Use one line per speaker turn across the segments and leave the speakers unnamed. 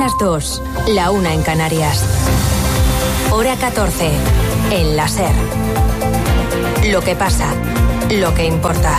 las 2, la 1 en Canarias. Hora 14, en la SER. Lo que pasa, lo que importa.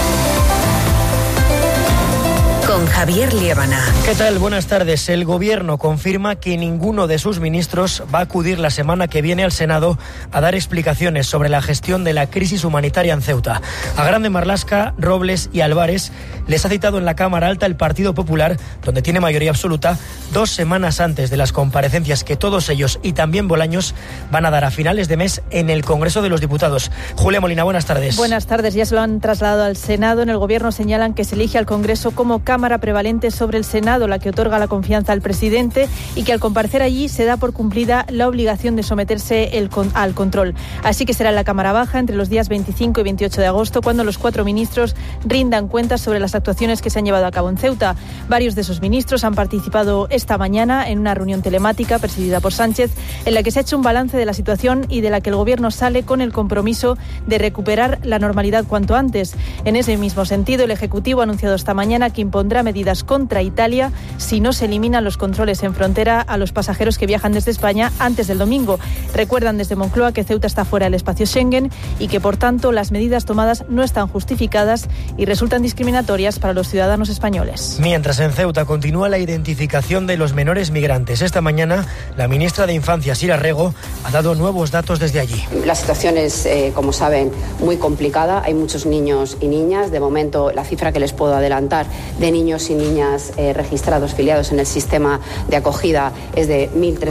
Con Javier Liébana.
¿Qué tal? Buenas tardes. El Gobierno confirma que ninguno de sus ministros va a acudir la semana que viene al Senado a dar explicaciones sobre la gestión de la crisis humanitaria en Ceuta. A Grande Marlaska, Robles y Álvarez les ha citado en la Cámara Alta el Partido Popular, donde tiene mayoría absoluta, 2 semanas antes de las comparecencias que todos ellos y también Bolaños van a dar a finales de mes en el Congreso de los Diputados. Julia Molina, buenas tardes.
Buenas tardes. Ya se lo han trasladado al Senado. En el Gobierno señalan que se elige al Congreso como Cámara prevalente sobre el Senado, la que otorga la confianza al presidente, y que al comparecer allí se da por cumplida la obligación de someterse al control. Así que será en la Cámara Baja entre los días 25 y 28 de agosto cuando los 4 ministros rindan cuentas sobre las actuaciones que se han llevado a cabo en Ceuta. Varios de esos ministros han participado esta mañana en una reunión telemática presidida por Sánchez, en la que se ha hecho un balance de la situación y de la que el Gobierno sale con el compromiso de recuperar la normalidad cuanto antes. En ese mismo sentido, el Ejecutivo ha anunciado esta mañana que impondrá medidas contra Italia si no se eliminan los controles en frontera a los pasajeros que viajan desde España antes del domingo. Recuerdan desde Moncloa que Ceuta está fuera del espacio Schengen y que, por tanto, las medidas tomadas no están justificadas y resultan discriminatorias para los ciudadanos españoles.
Mientras en Ceuta continúa la identificación de los menores migrantes. Esta mañana, la ministra de Infancia, Sira Rego, ha dado nuevos datos desde allí.
La situación es, como saben, muy complicada. Hay muchos niños y niñas. De momento, la cifra que les puedo adelantar de niños y niñas registrados, filiados en el sistema de acogida, es de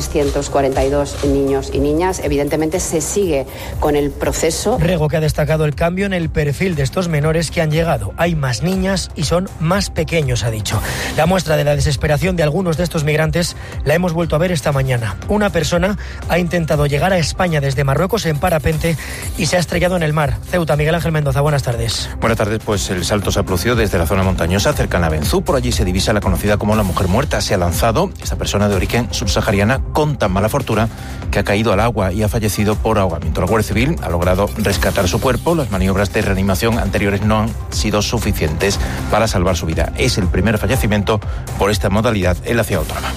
1.342 niños y niñas. Evidentemente, se sigue con el proceso.
Rego, que ha destacado el cambio en el perfil de estos menores que han llegado. Hay más niñas y son más pequeños, ha dicho. La muestra de la desesperación de algunos de estos migrantes la hemos vuelto a ver esta mañana. Una persona ha intentado llegar a España desde Marruecos en parapente y se ha estrellado en el mar. Ceuta, Miguel Ángel Mendoza, buenas tardes.
Buenas tardes, pues el salto se ha producido desde la zona montañosa cercana a Benzú. Por allí se divisa la conocida como la mujer muerta. Se ha lanzado esta persona de origen subsahariana con tan mala fortuna que ha caído al agua y ha fallecido por ahogamiento. La Guardia Civil ha logrado rescatar su cuerpo. Las maniobras de reanimación anteriores no han sido suficientes para salvar su vida. Es el primer fallecimiento por esta modalidad en la ciudad autónoma.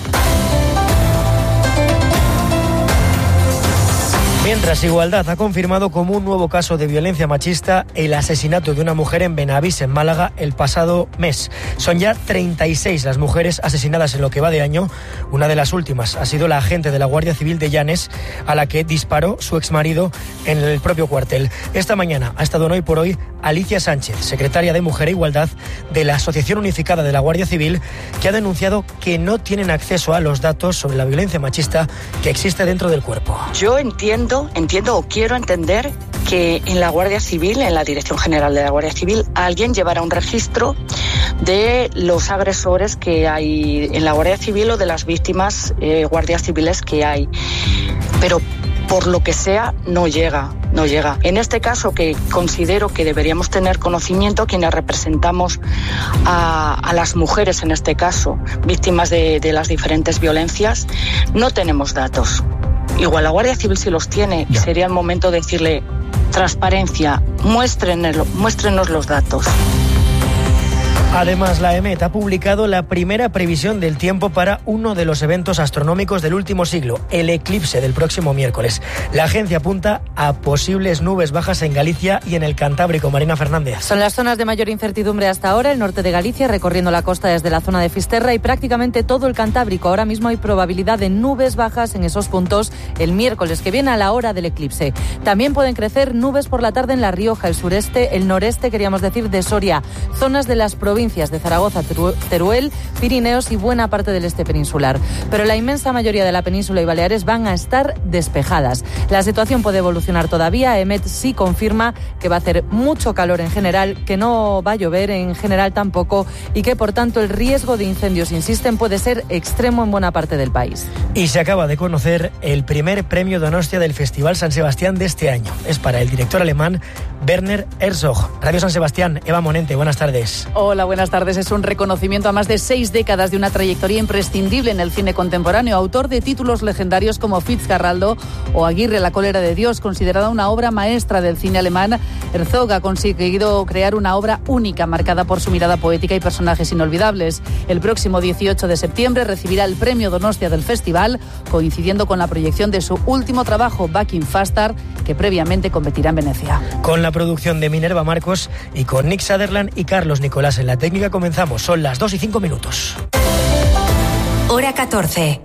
Mientras, Igualdad ha confirmado como un nuevo caso de violencia machista el asesinato de una mujer en Benavís, en Málaga, el pasado mes. Son ya 36 las mujeres asesinadas en lo que va de año. Una de las últimas ha sido la agente de la Guardia Civil de Llanes, a la que disparó su exmarido en el propio cuartel. Esta mañana ha estado en Hoy por Hoy Alicia Sánchez, secretaria de Mujer e Igualdad de la Asociación Unificada de la Guardia Civil, que ha denunciado que no tienen acceso a los datos sobre la violencia machista que existe dentro del cuerpo.
Yo entiendo o quiero entender que en la Guardia Civil, en la Dirección General de la Guardia Civil, alguien llevará un registro de los agresores que hay en la Guardia Civil o de las víctimas guardias civiles que hay. Pero por lo que sea, no llega. En este caso, que considero que deberíamos tener conocimiento quienes representamos a las mujeres, en este caso, víctimas de las diferentes violencias, no tenemos datos. Igual la Guardia Civil sí los tiene y sería el momento de decirle: transparencia, muéstrenos los datos.
Además, la EMET ha publicado la primera previsión del tiempo para uno de los eventos astronómicos del último siglo, el eclipse del próximo miércoles. La agencia apunta a posibles nubes bajas en Galicia y en el Cantábrico. Marina Fernández.
Son las zonas de mayor incertidumbre hasta ahora, el norte de Galicia, recorriendo la costa desde la zona de Fisterra y prácticamente todo el Cantábrico. Ahora mismo hay probabilidad de nubes bajas en esos puntos el miércoles que viene a la hora del eclipse. También pueden crecer nubes por la tarde en La Rioja, el sureste, el noreste, queríamos decir, de Soria, zonas de las provincias de Zaragoza, Teruel, Pirineos y buena parte del este peninsular. Pero la inmensa mayoría de la península y Baleares van a estar despejadas. La situación puede evolucionar todavía. EMET sí confirma que va a hacer mucho calor en general, que no va a llover en general tampoco y que, por tanto, el riesgo de incendios, insisten, puede ser extremo en buena parte del país.
Y se acaba de conocer el primer premio Donostia del Festival San Sebastián de este año. Es para el director alemán Werner Herzog. Radio San Sebastián, Eva Monente, buenas tardes.
Hola, buenas tardes. Es un reconocimiento a más de 6 décadas de una trayectoria imprescindible en el cine contemporáneo. Autor de títulos legendarios como Fitzcarraldo o Aguirre, la cólera de Dios, considerada una obra maestra del cine alemán. Herzog ha conseguido crear una obra única, marcada por su mirada poética y personajes inolvidables. El próximo 18 de septiembre recibirá el premio Donostia del festival, coincidiendo con la proyección de su último trabajo, Back in Faster, que previamente competirá en Venecia.
Con la producción de Minerva Marcos y con Nick Sutherland y Carlos Nicolás en la técnica comenzamos. Son las 2:05.
Hora 14.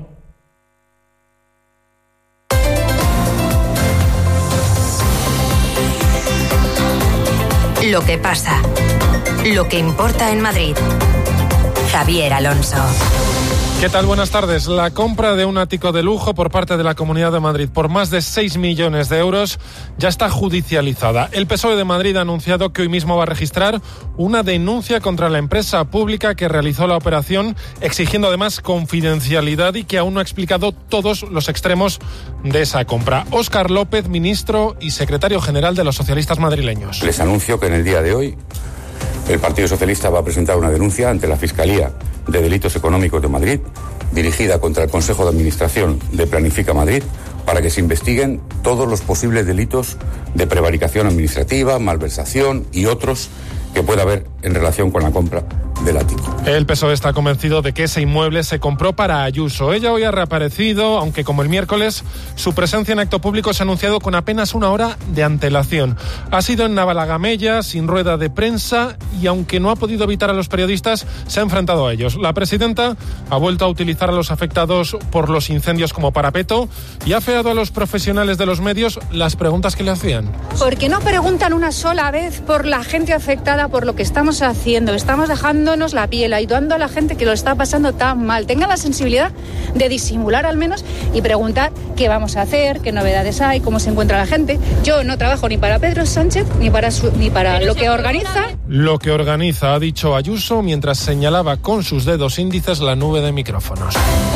Lo que pasa. Lo que importa en Madrid. Javier Alonso.
¿Qué tal? Buenas tardes. La compra de un ático de lujo por parte de la Comunidad de Madrid por más de 6 millones de euros ya está judicializada. El PSOE de Madrid ha anunciado que hoy mismo va a registrar una denuncia contra la empresa pública que realizó la operación, exigiendo además confidencialidad y que aún no ha explicado todos los extremos de esa compra. Óscar López, ministro y secretario general de los socialistas madrileños.
Les anuncio que en el día de hoy el Partido Socialista va a presentar una denuncia ante la Fiscalía de Delitos Económicos de Madrid, dirigida contra el Consejo de Administración de Planifica Madrid, para que se investiguen todos los posibles delitos de prevaricación administrativa, malversación y otros que pueda haber en relación con la compra del ático.
El PSOE está convencido de que ese inmueble se compró para Ayuso. Ella hoy ha reaparecido, aunque como el miércoles, su presencia en acto público se ha anunciado con apenas una hora de antelación. Ha sido en Navalagamella, sin rueda de prensa, y aunque no ha podido evitar a los periodistas, se ha enfrentado a ellos. La presidenta ha vuelto a utilizar a los afectados por los incendios como parapeto y ha afeado a los profesionales de los medios las preguntas que le hacían.
¿Por qué no preguntan una sola vez por la gente afectada, por lo que estamos haciendo? Estamos dejándonos la piel, ayudando a la gente que lo está pasando tan mal. Tengan la sensibilidad de disimular al menos y preguntar qué vamos a hacer, qué novedades hay, cómo se encuentra la gente. Yo no trabajo ni para Pedro Sánchez ni para lo que organiza.
Lo que organiza, ha dicho Ayuso mientras señalaba con sus dedos índices la nube de micrófonos.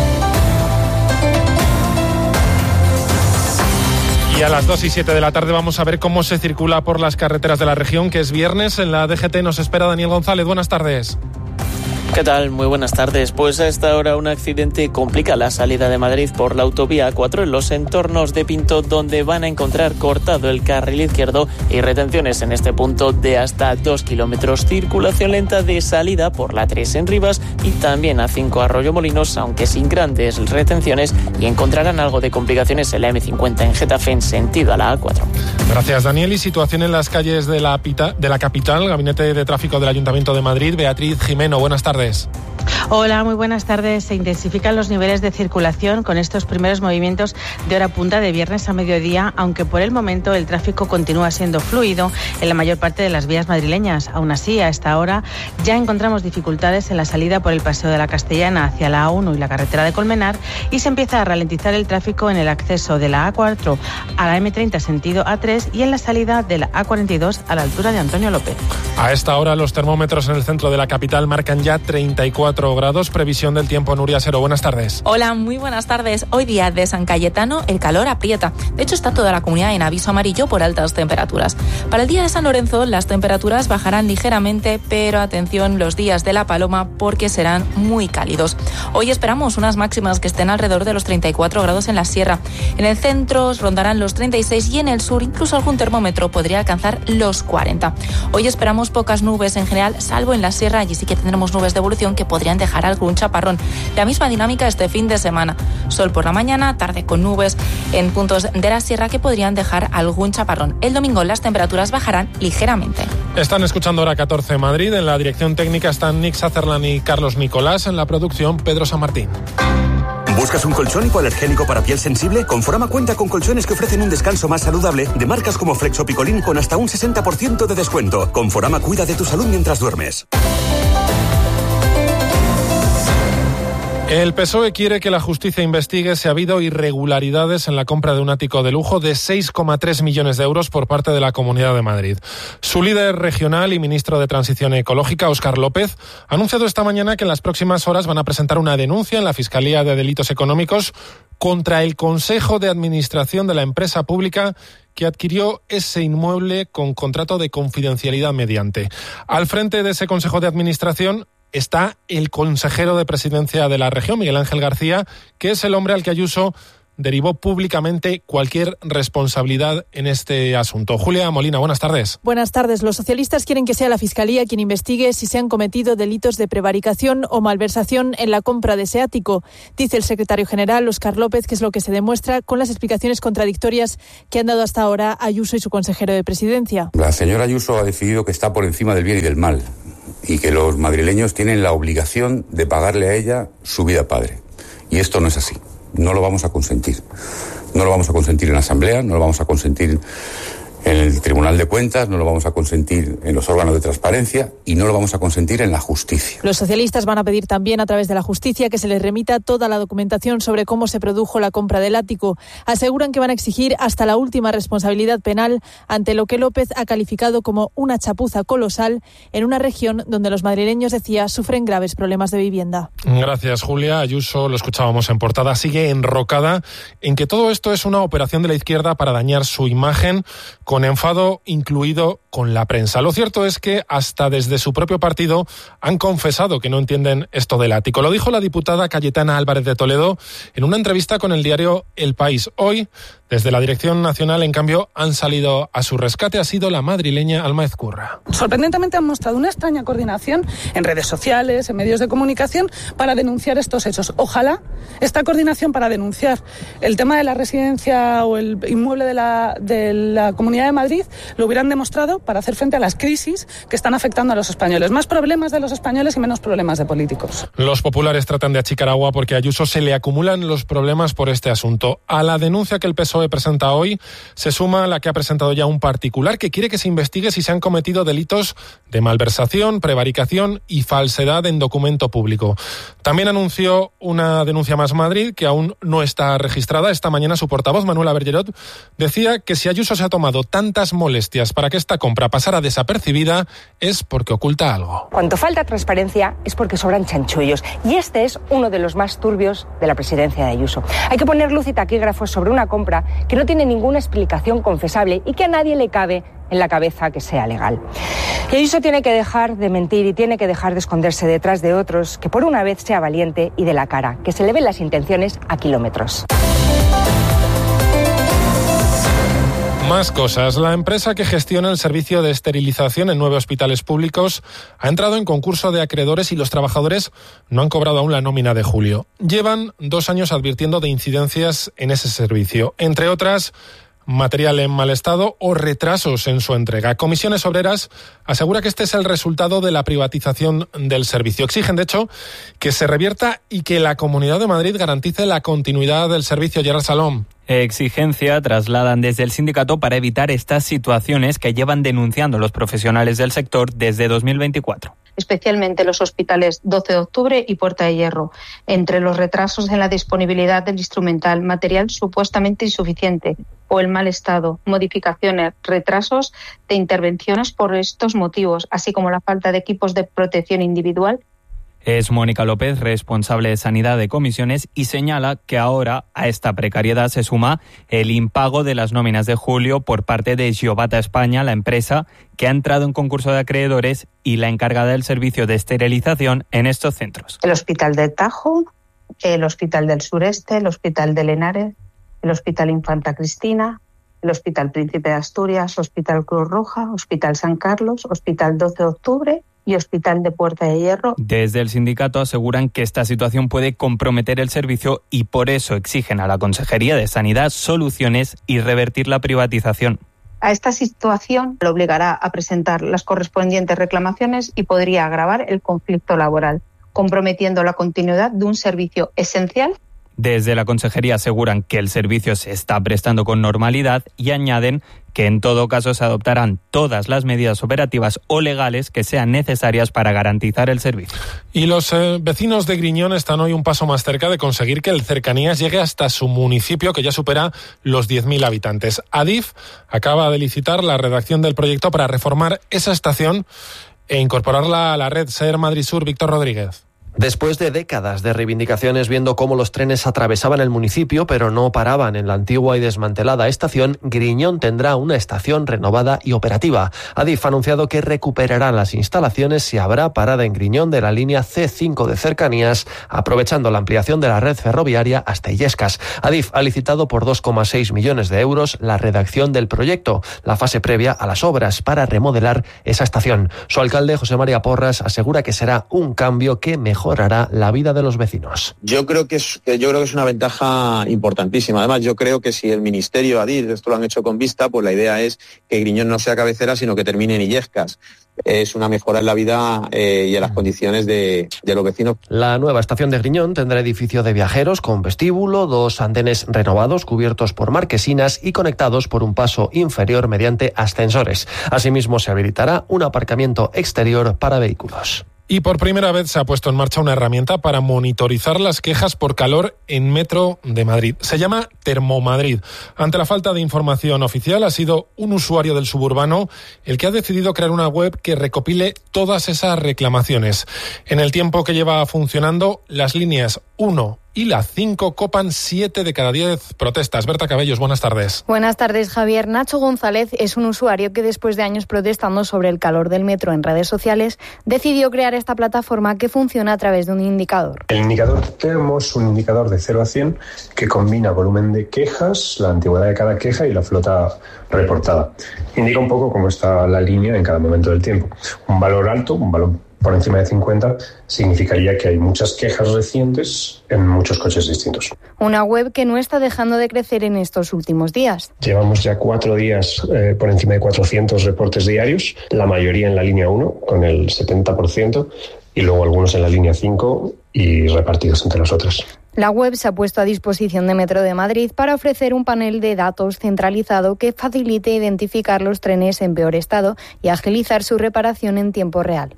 Y a las 2:07 de la tarde vamos a ver cómo se circula por las carreteras de la región, que es viernes. En la DGT nos espera Daniel González. Buenas tardes.
¿Qué tal? Muy buenas tardes. Pues a esta hora un accidente complica la salida de Madrid por la autovía A4 en los entornos de Pinto, donde van a encontrar cortado el carril izquierdo y retenciones en este punto de hasta 2 kilómetros. Circulación lenta de salida por la 3 en Rivas y también A5 Arroyomolinos, aunque sin grandes retenciones, y encontrarán algo de complicaciones en la M50 en Getafe en sentido a la A4.
Gracias, Daniel. Y situación en las calles de la capital, Gabinete de Tráfico del Ayuntamiento de Madrid. Beatriz Jimeno, buenas tardes.
Hola, muy buenas tardes. Se intensifican los niveles de circulación con estos primeros movimientos de hora punta de viernes a mediodía, aunque por el momento el tráfico continúa siendo fluido en la mayor parte de las vías madrileñas. Aún así, a esta hora ya encontramos dificultades en la salida por el Paseo de la Castellana hacia la A1 y la carretera de Colmenar, y se empieza a ralentizar el tráfico en el acceso de la A4 a la M30 sentido A3 y en la salida de la A42 a la altura de Antonio López.
A esta hora los termómetros en el centro de la capital marcan ya 34 grados. Previsión del tiempo, Nuria Sero. Buenas tardes.
Hola, muy buenas tardes. Hoy día de San Cayetano el calor aprieta. De hecho, está toda la comunidad en aviso amarillo por altas temperaturas. Para el día de San Lorenzo las temperaturas bajarán ligeramente, pero atención los días de la Paloma porque serán muy cálidos. Hoy esperamos unas máximas que estén alrededor de los 34 grados en la sierra. En el centro rondarán los 36 y en el sur incluso algún termómetro podría alcanzar los 40. Hoy esperamos pocas nubes en general, salvo en la sierra. Allí sí que tendremos nubes de evolución que podrían dejar algún chaparrón. La misma dinámica este fin de semana. Sol por la mañana, tarde con nubes en puntos de la sierra que podrían dejar algún chaparrón. El domingo las temperaturas bajarán ligeramente.
Están escuchando Hora 14 Madrid. En la dirección técnica están Nick Sutherland y Carlos Nicolás. En la producción, Pedro San Martín.
¿Buscas un colchón hipoalergénico para piel sensible? Conforama cuenta con colchones que ofrecen un descanso más saludable de marcas como Flexo Picolín con hasta un 60% de descuento. Conforama cuida de tu salud mientras duermes.
El PSOE quiere que la justicia investigue si ha habido irregularidades en la compra de un ático de lujo de 6,3 millones de euros por parte de la Comunidad de Madrid. Su líder regional y ministro de Transición Ecológica, Óscar López, ha anunciado esta mañana que en las próximas horas van a presentar una denuncia en la Fiscalía de Delitos Económicos contra el Consejo de Administración de la empresa pública que adquirió ese inmueble con contrato de confidencialidad mediante. Al frente de ese Consejo de Administración está el consejero de Presidencia de la región, Miguel Ángel García, que es el hombre al que Ayuso derivó públicamente cualquier responsabilidad en este asunto. Julia Molina, buenas tardes.
Buenas tardes. Los socialistas quieren que sea la Fiscalía quien investigue si se han cometido delitos de prevaricación o malversación en la compra de ese ático. Dice el secretario general, Óscar López, que es lo que se demuestra con las explicaciones contradictorias que han dado hasta ahora Ayuso y su consejero de Presidencia.
La señora Ayuso ha decidido que está por encima del bien y del mal y que los madrileños tienen la obligación de pagarle a ella su vida padre. Y esto no es así. No lo vamos a consentir. No lo vamos a consentir en la Asamblea, no lo vamos a consentir en el Tribunal de Cuentas, no lo vamos a consentir en los órganos de transparencia y no lo vamos a consentir en la justicia.
Los socialistas van a pedir también a través de la justicia que se les remita toda la documentación sobre cómo se produjo la compra del ático. Aseguran que van a exigir hasta la última responsabilidad penal ante lo que López ha calificado como una chapuza colosal en una región donde los madrileños, decía, sufren graves problemas de vivienda.
Gracias, Julia. Ayuso, lo escuchábamos en portada, sigue enrocada en que todo esto es una operación de la izquierda para dañar su imagen, con enfado incluido con la prensa. Lo cierto es que hasta desde su propio partido han confesado que no entienden esto del ático. Lo dijo la diputada Cayetana Álvarez de Toledo en una entrevista con el diario El País. Hoy, desde la Dirección Nacional, en cambio, han salido a su rescate. Ha sido la madrileña Alma Ezcurra.
Sorprendentemente han mostrado una extraña coordinación en redes sociales, en medios de comunicación, para denunciar estos hechos. Ojalá esta coordinación para denunciar el tema de la residencia o el inmueble de la Comunidad de Madrid lo hubieran demostrado para hacer frente a las crisis que están afectando a los españoles. Más problemas de los españoles y menos problemas de políticos.
Los populares tratan de achicar agua porque a Ayuso se le acumulan los problemas por este asunto. A la denuncia que el PSOE presenta hoy se suma la que ha presentado ya un particular que quiere que se investigue si se han cometido delitos de malversación, prevaricación y falsedad en documento público. También anunció una denuncia más Madrid que aún no está registrada. Esta mañana su portavoz, Manuela Bergerot, decía que si Ayuso se ha tomado tantas molestias para que esta compra pasara desapercibida es porque oculta algo.
Cuando falta transparencia es porque sobran chanchullos y este es uno de los más turbios de la presidencia de Ayuso. Hay que poner luz y taquígrafos sobre una compra que no tiene ninguna explicación confesable y que a nadie le cabe en la cabeza que sea legal. Y Ayuso tiene que dejar de mentir y tiene que dejar de esconderse detrás de otros, que por una vez sea valiente y de la cara, que se le ven las intenciones a kilómetros.
Más cosas. La empresa que gestiona el servicio de esterilización en 9 hospitales públicos ha entrado en concurso de acreedores y los trabajadores no han cobrado aún la nómina de julio. Llevan 2 años advirtiendo de incidencias en ese servicio, entre otras material en mal estado o retrasos en su entrega. Comisiones Obreras asegura que este es el resultado de la privatización del servicio. Exigen, de hecho, que se revierta y que la Comunidad de Madrid garantice la continuidad del servicio. Gerard Salom.
Exigencia trasladan desde el sindicato para evitar estas situaciones que llevan denunciando los profesionales del sector desde 2024.
Especialmente los hospitales 12 de octubre y Puerta de Hierro, entre los retrasos en la disponibilidad del instrumental, material supuestamente insuficiente o el mal estado, modificaciones, retrasos de intervenciones por estos motivos, así como la falta de equipos de protección individual.
Es Mónica López, responsable de Sanidad de Comisiones, y señala que ahora a esta precariedad se suma el impago de las nóminas de julio por parte de Giovata España, la empresa que ha entrado en concurso de acreedores y la encargada del servicio de esterilización en estos centros.
El Hospital de Tajo, el Hospital del Sureste, el Hospital de Henares, el Hospital Infanta Cristina, el Hospital Príncipe de Asturias, Hospital Cruz Roja, Hospital San Carlos, Hospital 12 de octubre y Hospital de Puerta de Hierro.
Desde el sindicato aseguran que esta situación puede comprometer el servicio y por eso exigen a la Consejería de Sanidad soluciones y revertir la privatización.
A esta situación le obligará a presentar las correspondientes reclamaciones y podría agravar el conflicto laboral, comprometiendo la continuidad de un servicio esencial.
Desde la Consejería aseguran que el servicio se está prestando con normalidad y añaden que en todo caso se adoptarán todas las medidas operativas o legales que sean necesarias para garantizar el servicio.
Y los vecinos de Griñón están hoy un paso más cerca de conseguir que el Cercanías llegue hasta su municipio, que ya supera los 10.000 habitantes. Adif acaba de licitar la redacción del proyecto para reformar esa estación e incorporarla a la red SER Madrid Sur. Víctor Rodríguez.
Después de décadas de reivindicaciones viendo cómo los trenes atravesaban el municipio pero no paraban en la antigua y desmantelada estación, Griñón tendrá una estación renovada y operativa. Adif ha anunciado que recuperará las instalaciones y habrá parada en Griñón de la línea C5 de cercanías, aprovechando la ampliación de la red ferroviaria hasta Illescas. Adif ha licitado por 2,6 millones de euros la redacción del proyecto, la fase previa a las obras para remodelar esa estación. Su alcalde, José María Porras, asegura que será un cambio que mejorará la vida de los vecinos.
Yo creo que es una ventaja importantísima. Además, yo creo que si el Ministerio, Adif, esto lo han hecho con vista, pues la idea es que Griñón no sea cabecera, sino que termine en Illescas. Es una mejora en la vida y en las condiciones de los vecinos.
La nueva estación de Griñón tendrá edificio de viajeros con vestíbulo, 2 andenes renovados cubiertos por marquesinas y conectados por un paso inferior mediante ascensores. Asimismo, se habilitará un aparcamiento exterior para vehículos.
Y por primera vez se ha puesto en marcha una herramienta para monitorizar las quejas por calor en Metro de Madrid. Se llama Termomadrid. Ante la falta de información oficial, ha sido un usuario del suburbano el que ha decidido crear una web que recopile todas esas reclamaciones. En el tiempo que lleva funcionando, las líneas 1 y la 5 copan 7 de cada 10 protestas. Berta Cabellos, buenas tardes.
Buenas tardes, Javier. Nacho González es un usuario que después de años protestando sobre el calor del metro en redes sociales, decidió crear esta plataforma que funciona a través de un indicador.
El indicador Termo es un indicador de 0 a 100 que combina volumen de quejas, la antigüedad de cada queja y la flota reportada. Indica un poco cómo está la línea en cada momento del tiempo. Un valor alto, un valor por encima de 50, significaría que hay muchas quejas recientes en muchos coches distintos.
Una web que no está dejando de crecer en estos últimos días.
Llevamos ya 4 días por encima de 400 reportes diarios, la mayoría en la línea 1, con el 70%, y luego algunos en la línea 5 y repartidos entre las otras.
La web se ha puesto a disposición de Metro de Madrid para ofrecer un panel de datos centralizado que facilite identificar los trenes en peor estado y agilizar su reparación en tiempo real.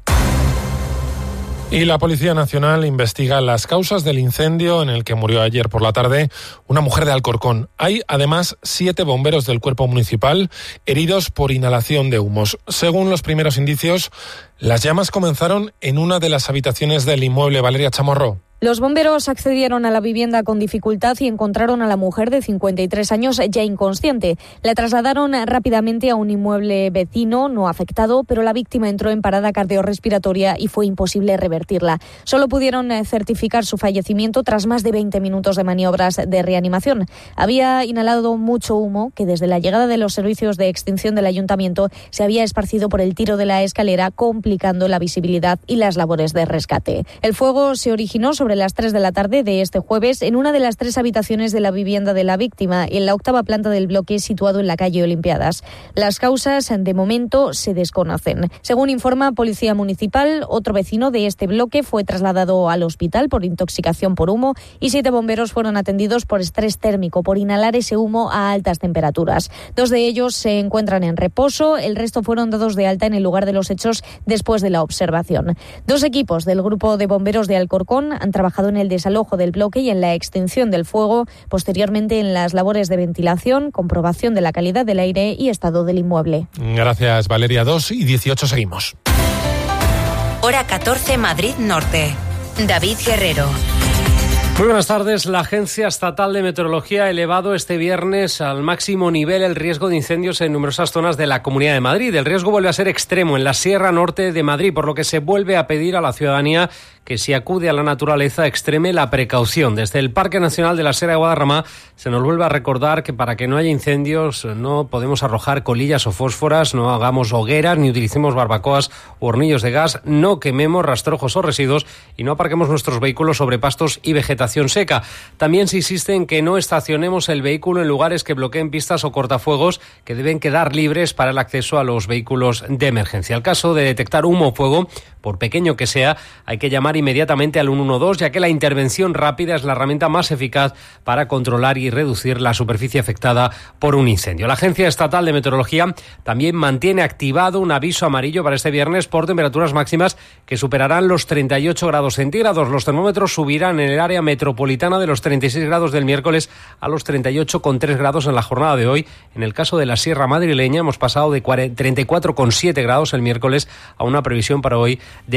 Y la Policía Nacional investiga las causas del incendio en el que murió ayer por la tarde una mujer de Alcorcón. Hay además 7 bomberos del cuerpo municipal heridos por inhalación de humos. Según los primeros indicios, las llamas comenzaron en una de las habitaciones del inmueble. Valeria Chamorro.
Los bomberos accedieron a la vivienda con dificultad y encontraron a la mujer de 53 años ya inconsciente. La trasladaron rápidamente a un inmueble vecino no afectado, pero la víctima entró en parada cardiorrespiratoria y fue imposible revertirla. Solo pudieron certificar su fallecimiento tras más de 20 minutos de maniobras de reanimación. Había inhalado mucho humo que desde la llegada de los servicios de extinción del ayuntamiento se había esparcido por el tiro de la escalera, complicando la visibilidad y las labores de rescate. El fuego se originó sobre las 3 de la tarde de este jueves en una de las 3 habitaciones de la vivienda de la víctima, en la 8ª planta del bloque situado en la calle Olimpiadas. Las causas, de momento, se desconocen. Según informa Policía Municipal, otro vecino de este bloque fue trasladado al hospital por intoxicación por humo y 7 bomberos fueron atendidos por estrés térmico, por inhalar ese humo a altas temperaturas. 2 de ellos se encuentran en reposo, el resto fueron dados de alta en el lugar de los hechos después de la observación. 2 equipos del Grupo de Bomberos de Alcorcón han trabajado en el desalojo del bloque y en la extinción del fuego, posteriormente en las labores de ventilación, comprobación de la calidad del aire y estado del inmueble.
Gracias, Valeria. 2:18 seguimos.
Hora 14, Madrid Norte. David Guerrero.
Muy buenas tardes. La Agencia Estatal de Meteorología ha elevado este viernes al máximo nivel el riesgo de incendios en numerosas zonas de la Comunidad de Madrid. El riesgo vuelve a ser extremo en la Sierra Norte de Madrid, por lo que se vuelve a pedir a la ciudadanía que si acude a la naturaleza extreme la precaución. Desde el Parque Nacional de la Sierra de Guadarrama se nos vuelve a recordar que para que no haya incendios no podemos arrojar colillas o fósforas, no hagamos hogueras ni utilicemos barbacoas o hornillos de gas, no quememos rastrojos o residuos y no aparquemos nuestros vehículos sobre pastos y vegetación seca. También se insiste en que no estacionemos el vehículo en lugares que bloqueen pistas o cortafuegos que deben quedar libres para el acceso a los vehículos de emergencia. En caso de detectar humo o fuego, por pequeño que sea, hay que llamar inmediatamente al 112, ya que la intervención rápida es la herramienta más eficaz para controlar y reducir la superficie afectada por un incendio. La Agencia Estatal de Meteorología también mantiene activado un aviso amarillo para este viernes por temperaturas máximas que superarán los 38 grados centígrados. Los termómetros subirán en el área metropolitana metropolitana de los 36 grados del miércoles a los 38,3 grados en la jornada de hoy. En el caso de la Sierra Madrileña hemos pasado de 34,7 grados el miércoles a una previsión para hoy de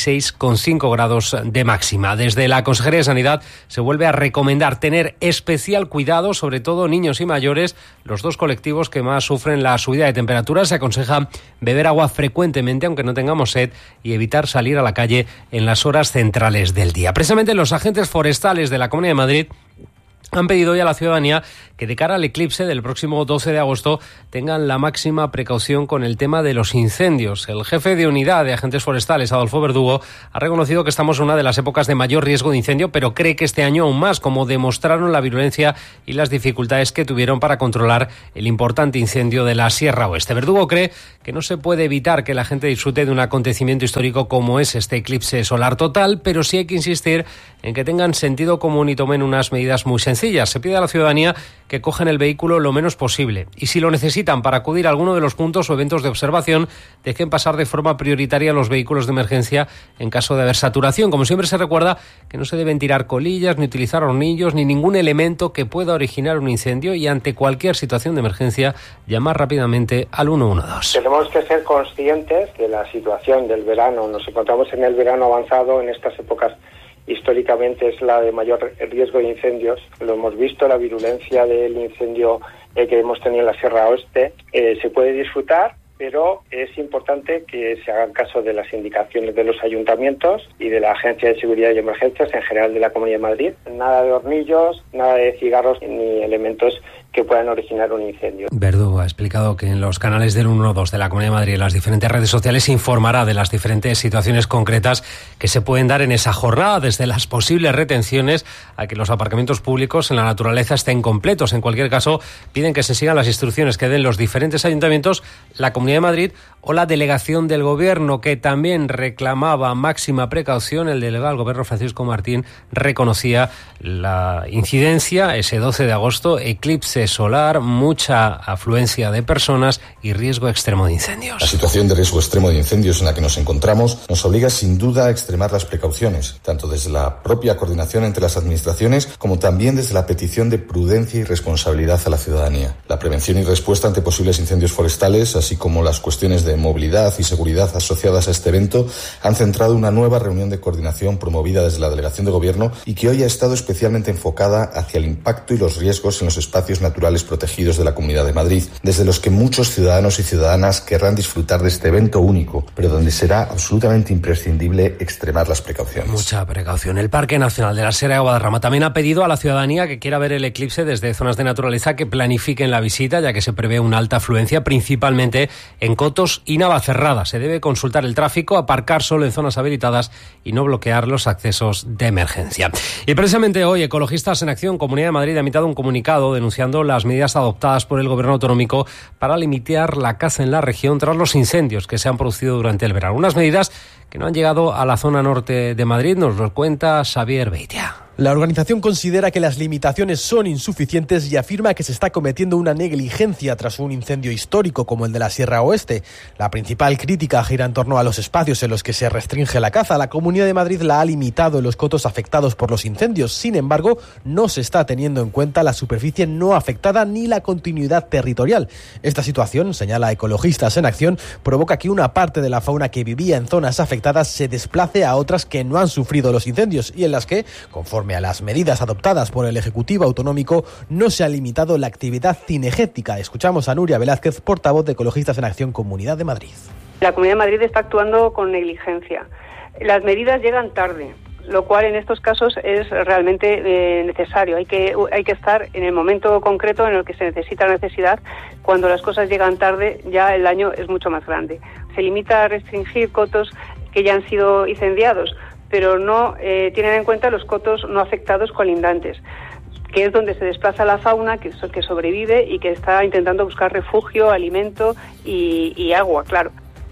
36,5 grados de máxima. Desde la Consejería de Sanidad se vuelve a recomendar tener especial cuidado, sobre todo niños y mayores, los dos colectivos que más sufren la subida de temperaturas. Se aconseja beber agua frecuentemente, aunque no tengamos sed, y evitar salir a la calle en las horas centrales del día. Precisamente los agentes forestales de la Comunidad de Madrid han pedido hoy a la ciudadanía que de cara al eclipse del próximo 12 de agosto tengan la máxima precaución con el tema de los incendios. El jefe de unidad de agentes forestales, Adolfo Verdugo, ha reconocido que estamos en una de las épocas de mayor riesgo de incendio, pero cree que este año aún más, como demostraron la virulencia y las dificultades que tuvieron para controlar el importante incendio de la Sierra Oeste. Verdugo cree que no se puede evitar que la gente disfrute de un acontecimiento histórico como es este eclipse solar total, pero sí hay que insistir en que tengan sentido común y tomen unas medidas muy sencillas. Se pide a la ciudadanía que cojan el vehículo lo menos posible y si lo necesitan para acudir a alguno de los puntos o eventos de observación, dejen pasar de forma prioritaria los vehículos de emergencia en caso de haber saturación. Como siempre se recuerda que no se deben tirar colillas, ni utilizar hornillos, ni ningún elemento que pueda originar un incendio y ante cualquier situación de emergencia llamar rápidamente al 112.
Tenemos que ser conscientes de la situación del verano. Nos encontramos en el verano avanzado, en estas épocas históricamente es la de mayor riesgo de incendios. Lo hemos visto, la virulencia del incendio que hemos tenido en la Sierra Oeste. Se puede disfrutar, pero es importante que se hagan caso de las indicaciones de los ayuntamientos y de la Agencia de Seguridad y Emergencias, en general de la Comunidad de Madrid. Nada de hornillos, nada de cigarros ni elementos que puedan originar un incendio.
Verdugo ha explicado que en los canales del 112 de la Comunidad de Madrid y en las diferentes redes sociales se informará de las diferentes situaciones concretas que se pueden dar en esa jornada, desde las posibles retenciones a que los aparcamientos públicos en la naturaleza estén completos. En cualquier caso, piden que se sigan las instrucciones que den los diferentes ayuntamientos, la Comunidad de Madrid o la delegación del Gobierno, que también reclamaba máxima precaución. El delegado del Gobierno, Francisco Martín, reconocía la incidencia ese 12 de agosto, eclipse solar, mucha afluencia de personas y riesgo extremo de incendios.
La situación de riesgo extremo de incendios en la que nos encontramos nos obliga sin duda a extremar las precauciones, tanto desde la propia coordinación entre las administraciones como también desde la petición de prudencia y responsabilidad a la ciudadanía. La prevención y respuesta ante posibles incendios forestales, así como las cuestiones de movilidad y seguridad asociadas a este evento, han centrado una nueva reunión de coordinación promovida desde la Delegación de Gobierno y que hoy ha estado especialmente enfocada hacia el impacto y los riesgos en los espacios naturales protegidos de la Comunidad de Madrid, desde los que muchos ciudadanos y ciudadanas querrán disfrutar de este evento único, pero donde será absolutamente imprescindible extremar las precauciones.
Mucha precaución. El Parque Nacional de la Sierra de Guadarrama también ha pedido a la ciudadanía que quiera ver el eclipse desde zonas de naturaleza que planifiquen la visita, ya que se prevé una alta afluencia, principalmente en cotos y Navacerrada. Se debe consultar el tráfico, aparcar solo en zonas habilitadas y no bloquear los accesos de emergencia. Y precisamente hoy, Ecologistas en Acción Comunidad de Madrid ha emitido un comunicado denunciando las medidas adoptadas por el Gobierno autonómico para limitar la caza en la región tras los incendios que se han producido durante el verano. Unas medidas que no han llegado a la zona norte de Madrid, nos lo cuenta Xavier Beitia.
La organización considera que las limitaciones son insuficientes y afirma que se está cometiendo una negligencia tras un incendio histórico como el de la Sierra Oeste. La principal crítica gira en torno a los espacios en los que se restringe la caza. La Comunidad de Madrid la ha limitado en los cotos afectados por los incendios. Sin embargo, no se está teniendo en cuenta la superficie no afectada ni la continuidad territorial. Esta situación, señala Ecologistas en Acción, provoca que una parte de la fauna que vivía en zonas afectadas se desplace a otras que no han sufrido los incendios y en las que, conforme a las medidas adoptadas por el Ejecutivo Autonómico, no se ha limitado la actividad cinegética. Escuchamos a Nuria Velázquez, portavoz de Ecologistas en Acción Comunidad de Madrid.
La Comunidad de Madrid está actuando con negligencia. Las medidas llegan tarde, lo cual en estos casos es realmente necesario. Hay que estar en el momento concreto en el que se necesita la necesidad. Cuando las cosas llegan tarde, ya el daño es mucho más grande. Se limita a restringir cotos que ya han sido incendiados, pero no tienen en cuenta los cotos no afectados colindantes, que es donde se desplaza la fauna que sobrevive y que está intentando buscar refugio, alimento y agua, claro.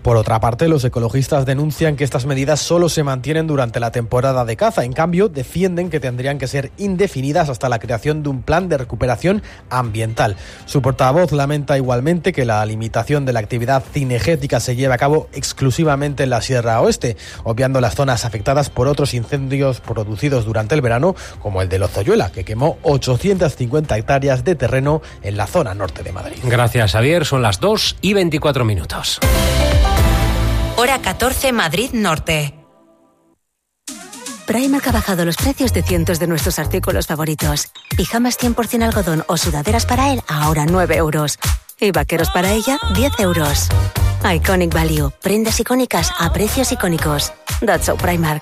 Por otra parte, los ecologistas denuncian que estas medidas solo se mantienen durante la temporada de caza. En cambio, defienden que tendrían que ser indefinidas hasta la creación de un plan de recuperación ambiental. Su portavoz lamenta igualmente que la limitación de la actividad cinegética se lleve a cabo exclusivamente en la Sierra Oeste, obviando las zonas afectadas por otros incendios producidos durante el verano, como el de Lozoyuela, que quemó 850 hectáreas de terreno en la zona norte de Madrid.
Gracias, Javier. Son las 2:24.
Hora 14, Madrid Norte.
Primark ha bajado los precios de cientos de nuestros artículos favoritos. Pijamas 100% algodón o sudaderas para él, ahora 9 euros. Y vaqueros para ella, 10 euros. Iconic Value. Prendas icónicas a precios icónicos. That's so Primark.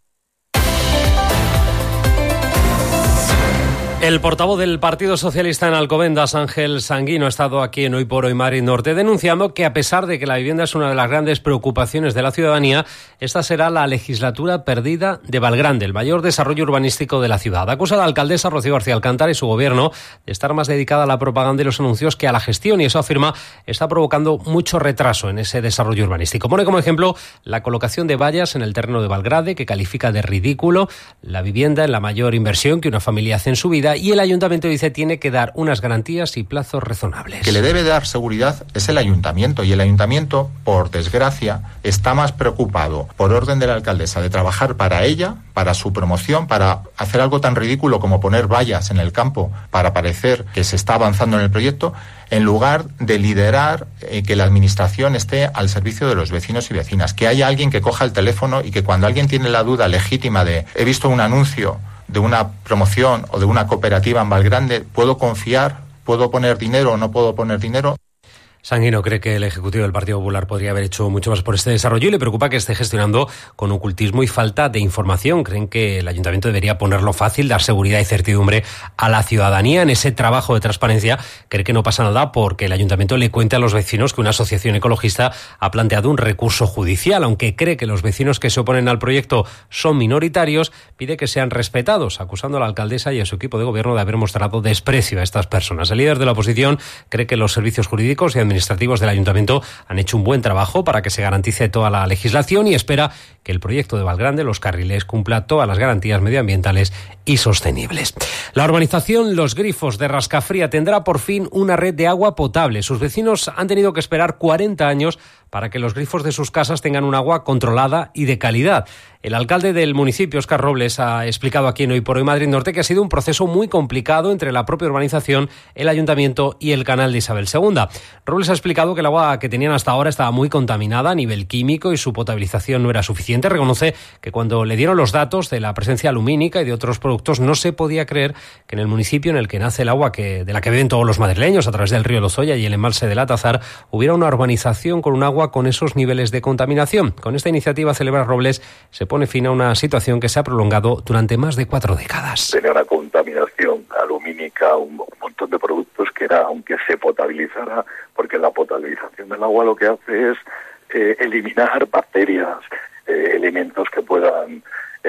El portavoz del Partido Socialista en Alcobendas, Ángel Sanguino, ha estado aquí en Hoy por Hoy Madrid Norte denunciando que, a pesar de que la vivienda es una de las grandes preocupaciones de la ciudadanía, esta será la legislatura perdida de Valgrande, el mayor desarrollo urbanístico de la ciudad. Acusa a la alcaldesa Rocío García Alcántara y su gobierno de estar más dedicada a la propaganda y los anuncios que a la gestión, y eso, afirma, está provocando mucho retraso en ese desarrollo urbanístico. Pone como ejemplo la colocación de vallas en el terreno de Valgrande, que califica de ridículo la vivienda en la mayor inversión que una familia hace en su vida, y el ayuntamiento, dice, tiene que dar unas garantías y plazos razonables.
Que le debe dar seguridad es el ayuntamiento, y el ayuntamiento, por desgracia, está más preocupado, por orden de la alcaldesa, de trabajar para ella, para su promoción, para hacer algo tan ridículo como poner vallas en el campo para parecer que se está avanzando en el proyecto, en lugar de liderar que la administración esté al servicio de los vecinos y vecinas, que haya alguien que coja el teléfono y que, cuando alguien tiene la duda legítima de he visto un anuncio de una promoción o de una cooperativa en Valgrande, ¿puedo confiar? ¿Puedo poner dinero o no puedo poner dinero?
Sanguino cree que el Ejecutivo del Partido Popular podría haber hecho mucho más por este desarrollo y le preocupa que esté gestionando con ocultismo y falta de información. Creen que el Ayuntamiento debería ponerlo fácil, dar seguridad y certidumbre a la ciudadanía en ese trabajo de transparencia. Cree que no pasa nada porque el Ayuntamiento le cuente a los vecinos que una asociación ecologista ha planteado un recurso judicial. Aunque cree que los vecinos que se oponen al proyecto son minoritarios, pide que sean respetados, acusando a la alcaldesa y a su equipo de gobierno de haber mostrado desprecio a estas personas. El líder de la oposición cree que los servicios jurídicos y administrativos del Ayuntamiento han hecho un buen trabajo para que se garantice toda la legislación y espera que el proyecto de Valgrande, Los Carriles, cumpla todas las garantías medioambientales y sostenibles. La urbanización Los Grifos de Rascafría tendrá por fin una red de agua potable. Sus vecinos han tenido que esperar 40 años para que los grifos de sus casas tengan un agua controlada y de calidad. El alcalde del municipio, Óscar Robles, ha explicado aquí en Hoy por Hoy Madrid Norte que ha sido un proceso muy complicado entre la propia urbanización, el ayuntamiento y el canal de Isabel II. Robles ha explicado que el agua que tenían hasta ahora estaba muy contaminada a nivel químico y su potabilización no era suficiente. Reconoce que cuando le dieron los datos de la presencia alumínica y de otros productos no se podía creer que en el municipio en el que nace el agua de la que beben todos los madrileños a través del río Lozoya y el embalse del Atazar hubiera una urbanización con un agua con esos niveles de contaminación. Con esta iniciativa, celebra Robles, se pone fin a una situación que se ha prolongado durante más de 4 décadas.
Tenía una contaminación alumínica, un montón de productos que era, aunque se potabilizara, porque la potabilización del agua lo que hace es eliminar bacterias, elementos que puedan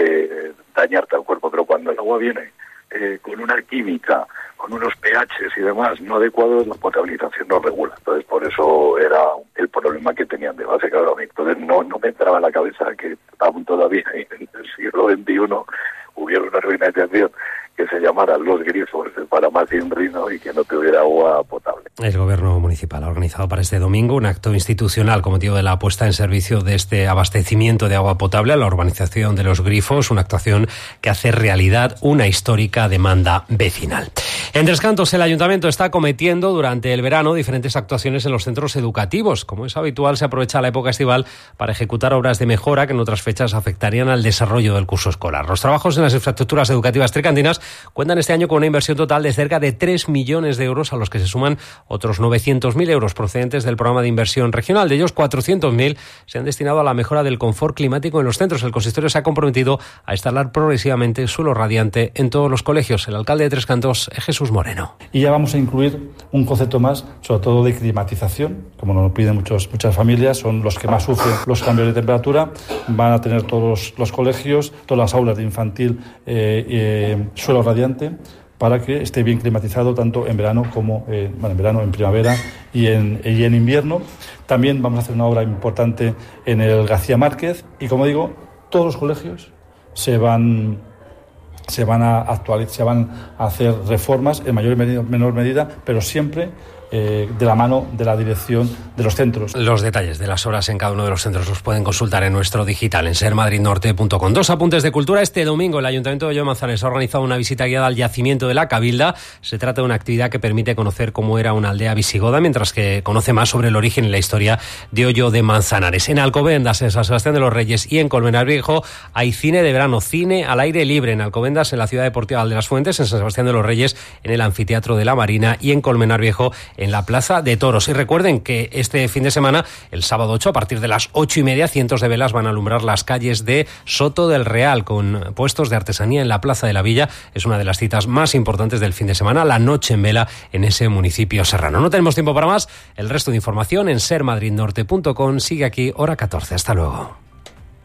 dañarte al cuerpo, pero cuando el agua viene con una química, con unos pHs y demás no adecuados, la potabilización no regula. Entonces, por eso era el problema que tenían de base, claro. Entonces, no me entraba en la cabeza que aún todavía en el siglo XXI hubiera una organización que se llamara Los Grifos para Macinrino y que no tuviera agua potable.
El Gobierno municipal ha organizado para este domingo un acto institucional con motivo de la puesta en servicio de este abastecimiento de agua potable a la urbanización de Los Grifos, una actuación que hace realidad una histórica demanda vecinal. En Tres Cantos, el Ayuntamiento está acometiendo durante el verano diferentes actuaciones en los centros educativos. Como es habitual, se aprovecha la época estival para ejecutar obras de mejora que en otras fechas afectarían al desarrollo del curso escolar. Los trabajos en las infraestructuras educativas tricantinas cuentan este año con una inversión total de cerca de 3 millones de euros, a los que se suman otros 900.000 euros procedentes del programa de inversión regional. De ellos, 400.000 se han destinado a la mejora del confort climático en los centros. El consistorio se ha comprometido a instalar progresivamente suelo radiante en todos los colegios. El alcalde de Tres Cantos, Jesús Moreno.
Y ya vamos a incluir un concepto más, sobre todo de climatización, como nos piden muchas familias, son los que más sufren los cambios de temperatura. Van a tener todos los colegios, todas las aulas de infantil, suelo radiante, para que esté bien climatizado tanto en verano como en primavera y en invierno. También vamos a hacer una obra importante en el García Márquez y, como digo, todos los colegios se van a actualizar, se van a hacer reformas en mayor y menor medida, pero siempre de la mano de la dirección de los centros.
Los detalles de las horas en cada uno de los centros los pueden consultar en nuestro digital, en sermadridnorte.com. 2 apuntes de cultura. Este domingo el Ayuntamiento de Oyo de Manzanares ha organizado una visita guiada al yacimiento de la Cabilda. Se trata de una actividad que permite conocer cómo era una aldea visigoda, mientras que conoce más sobre el origen y la historia de Oyo de Manzanares. En Alcobendas, en San Sebastián de los Reyes y en Colmenar Viejo hay cine de verano, cine al aire libre. En Alcobendas, en la Ciudad Deportiva de las Fuentes, en San Sebastián de los Reyes, en el Anfiteatro de la Marina y en Colmenar Viejo, en la Plaza de Toros. Y recuerden que este fin de semana, el sábado 8, a partir de las 8:30, cientos de velas van a alumbrar las calles de Soto del Real, con puestos de artesanía en la Plaza de la Villa. Es una de las citas más importantes del fin de semana, la noche en vela en ese municipio serrano. No tenemos tiempo para más. El resto de información en sermadridnorte.com. Sigue aquí, hora 14. Hasta luego.